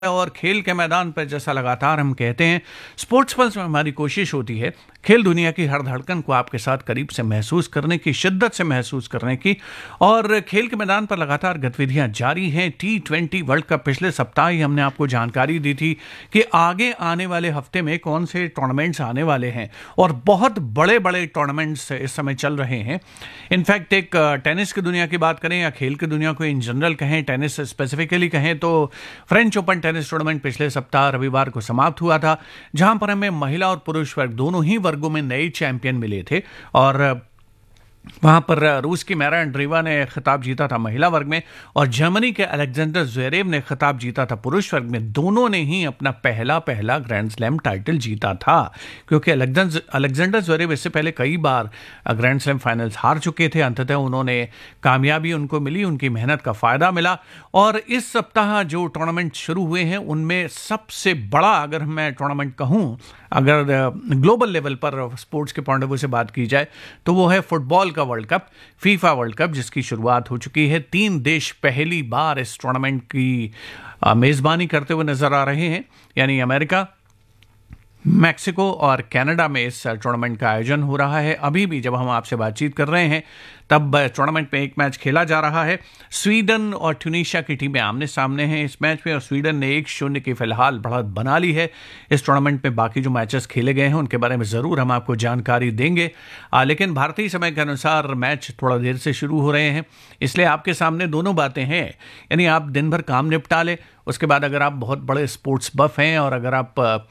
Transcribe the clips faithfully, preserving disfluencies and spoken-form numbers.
और खेल के मैदान पर जैसा लगातार हम कहते हैं, स्पोर्ट्स पल्स में हमारी कोशिश होती है खेल दुनिया की हर धड़कन को आपके साथ करीब से महसूस करने की, शिद्दत से महसूस करने की। और खेल के मैदान पर लगातार गतिविधियां जारी हैं। टी ट्वेंटी वर्ल्ड कप पिछले सप्ताह ही हमने आपको जानकारी दी थी कि आगे आने वाले हफ्ते में कौन से टूर्नामेंट्स आने वाले हैं, और बहुत बड़े बड़े टूर्नामेंट्स इस समय चल रहे हैं। इनफैक्ट एक टेनिस की दुनिया की बात करें या खेल की दुनिया को इन जनरल कहें, टेनिस स्पेसिफिकली कहें तो फ्रेंच ओपन टेनिस टूर्नामेंट पिछले सप्ताह रविवार को समाप्त हुआ था, जहां पर हमें महिला और पुरुष वर्ग दोनों ही वर्गों में नए चैंपियन मिले थे। और वहां पर रूस की मैरा एंड्रीवा ने खिताब जीता था महिला वर्ग में, और जर्मनी के अलेक्जेंडर ज़्वेरेव ने खिताब जीता था पुरुष वर्ग में। दोनों ने ही अपना पहला पहला ग्रैंड स्लैम टाइटल जीता था, क्योंकि अलेक्जेंडर ज़्वेरेव इससे पहले कई बार ग्रैंड स्लैम फाइनल्स हार चुके थे। अंततः उन्होंने कामयाबी उनको मिली, उनकी मेहनत का फायदा मिला। और इस सप्ताह जो टूर्नामेंट शुरू हुए हैं उनमें सबसे बड़ा, अगर मैं टूर्नामेंट कहूँ, अगर ग्लोबल लेवल पर स्पोर्ट्स के पॉइंट ऑफ व्यू से बात की जाए, तो वो है फुटबॉल का world cup, FIFA world cup, जिसकी शुरुआत हो चुकी है। तीन देश पहली बार इस टूर्नामेंट की मेजबानी करते हुए नजर आ रहे हैं, यानी अमेरिका, मैक्सिको और कनाडा में इस टूर्नामेंट का आयोजन हो रहा है। अभी भी जब हम आपसे बातचीत कर रहे हैं तब टूर्नामेंट में एक मैच खेला जा रहा है। स्वीडन और ट्यूनीशिया की टीमें आमने सामने हैं इस मैच में, और स्वीडन ने एक शून्य की फिलहाल बढ़त बना ली है। इस टूर्नामेंट में बाकी जो मैचेस खेले गए हैं उनके बारे में ज़रूर हम आपको जानकारी देंगे, आ, लेकिन भारतीय समय के अनुसार मैच थोड़ा देर से शुरू हो रहे हैं, इसलिए आपके सामने दोनों बातें हैं। यानी आप दिन भर काम निपटा लें, उसके बाद अगर आप बहुत बड़े स्पोर्ट्स बफ हैं और अगर आप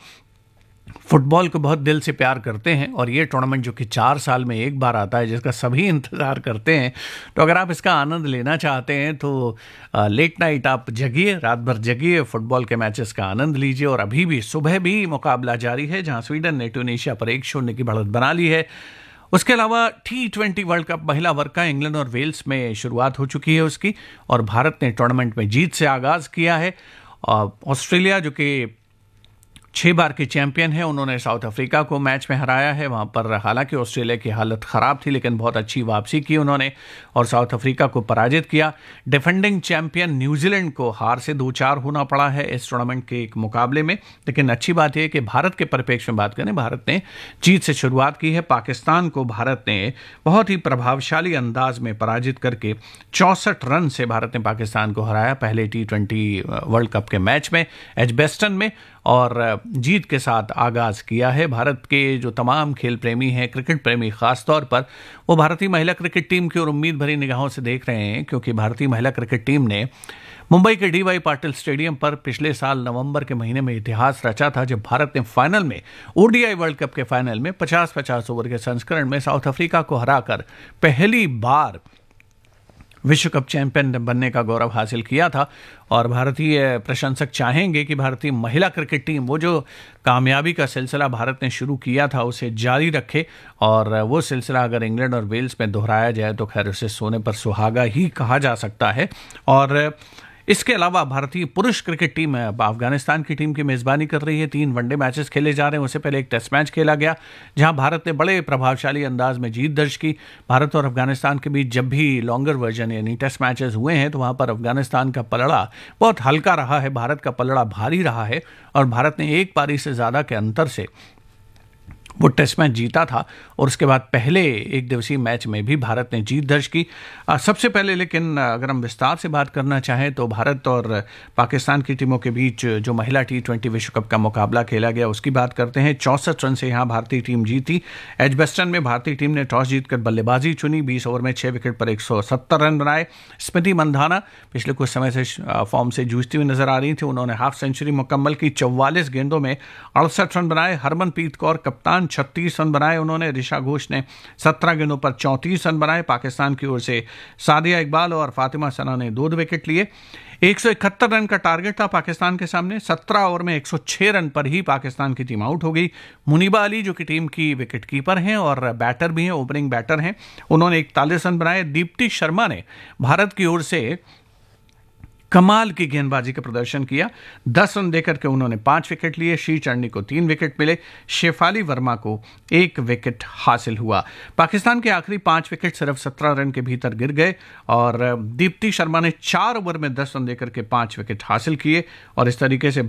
फुटबॉल को बहुत दिल से प्यार करते हैं, और ये टूर्नामेंट जो कि चार साल में एक बार आता है, जिसका सभी इंतज़ार करते हैं, तो अगर आप इसका आनंद लेना चाहते हैं तो लेट नाइट आप जगिए, रात भर जगिए, फुटबॉल के मैचेस का आनंद लीजिए। और अभी भी सुबह भी मुकाबला जारी है, जहां स्वीडन ने ट्यूनीशिया पर एक शून्य की बढ़त बना ली है। उसके अलावा टी ट्वेंटी वर्ल्ड कप महिला वर्ग का इंग्लैंड और वेल्स में शुरुआत हो चुकी है उसकी, और भारत ने टूर्नामेंट में जीत से आगाज़ किया है। ऑस्ट्रेलिया जो कि छह बार के चैंपियन है, उन्होंने साउथ अफ्रीका को मैच में हराया है। वहां पर हालांकि ऑस्ट्रेलिया की हालत खराब थी, लेकिन बहुत अच्छी वापसी की उन्होंने और साउथ अफ्रीका को पराजित किया। डिफेंडिंग चैंपियन न्यूजीलैंड को हार से दो चार होना पड़ा है इस टूर्नामेंट के एक मुकाबले में, लेकिन अच्छी बात यह कि भारत के परिप्रेक्ष्य में बात करें, भारत ने जीत से शुरुआत की है। पाकिस्तान को भारत ने बहुत ही प्रभावशाली अंदाज में पराजित करके चौंसठ रन से भारत ने पाकिस्तान को हराया पहले टी ट्वेंटी वर्ल्ड कप के मैच में एजबेस्टन में, और जीत के साथ आगाज़ किया है। भारत के जो तमाम खेल प्रेमी हैं, क्रिकेट प्रेमी खास तौर पर, वो भारतीय महिला क्रिकेट टीम की ओर उम्मीद भरी निगाहों से देख रहे हैं, क्योंकि भारतीय महिला क्रिकेट टीम ने मुंबई के डी वाई पाटिल स्टेडियम पर पिछले साल नवंबर के महीने में इतिहास रचा था, जब भारत ने फाइनल में, ओडीआई वर्ल्ड कप के फाइनल में पचास पचास ओवर के संस्करण में साउथ अफ्रीका को हराकर पहली बार विश्व कप चैंपियन बनने का गौरव हासिल किया था। और भारतीय प्रशंसक चाहेंगे कि भारतीय महिला क्रिकेट टीम वो जो कामयाबी का सिलसिला भारत ने शुरू किया था उसे जारी रखे, और वो सिलसिला अगर इंग्लैंड और वेल्स में दोहराया जाए तो खैर उसे सोने पर सुहागा ही कहा जा सकता है। और इसके अलावा भारतीय पुरुष क्रिकेट टीम अफगानिस्तान की टीम की मेज़बानी कर रही है। तीन वनडे मैचेस खेले जा रहे हैं, उससे पहले एक टेस्ट मैच खेला गया जहां भारत ने बड़े प्रभावशाली अंदाज में जीत दर्ज की। भारत और अफगानिस्तान के बीच जब भी लॉन्गर वर्जन यानी टेस्ट मैचेस हुए हैं तो वहां पर अफगानिस्तान का पलड़ा बहुत हल्का रहा है, भारत का पलड़ा भारी रहा है, और भारत ने एक पारी से ज़्यादा के अंतर से वो टेस्ट मैच जीता था। और उसके बाद पहले एक दिवसीय मैच में भी भारत ने जीत दर्ज की। आ, सबसे पहले लेकिन अगर हम विस्तार से बात करना चाहें तो भारत और पाकिस्तान की टीमों के बीच जो महिला टी ट्वेंटी विश्व कप का मुकाबला खेला गया उसकी बात करते हैं। चौंसठ रन से यहाँ भारतीय टीम जीती। एजबेस्टन में भारतीय टीम ने टॉस जीतकर बल्लेबाजी चुनी, बीस ओवर में छः विकेट पर एक सौ सत्तर रन बनाए। स्मृति मंधाना पिछले कुछ समय से फॉर्म से जूझती हुई नजर आ रही थी, उन्होंने हाफ सेंचुरी मुकम्मल की, चौवालीस गेंदों में अड़सठ रन बनाए। हरमनप्रीत कौर कप्तान छत्तीस रन बनाए उन्होंने। ऋषा घोष ने सत्रह गेंदों पर चौंतीस रन बनाए। पाकिस्तान की ओर से सादिया इकबाल और फातिमा सना ने दो दो विकेट लिए। एक सौ इकहत्तर रन का टारगेट था पाकिस्तान के सामने। सत्रह ओवर में एक सौ छह रन पर ही पाकिस्तान की टीम आउट हो गई। मुनीबा अली जो कि टीम की विकेट कीपर हैं और बैटर भी हैं, ओपनिंग बैटर हैं, उन्होंने इकतालीस रन बनाए। दीप्ति शर्मा ने भारत की ओर से कमाल की गेंदबाजी का प्रदर्शन किया। दस रन देकर के उन्होंने पांच विकेट लिए। श्री चंडी को तीन विकेट मिले, शेफाली वर्मा को एक विकेट हासिल हुआ। पाकिस्तान के आखिरी पांच विकेट सिर्फ सत्रह रन के भीतर गिर गए और दीप्ति शर्मा ने चार ओवर में दस रन देकर के पांच विकेट हासिल किए और इस तरीके से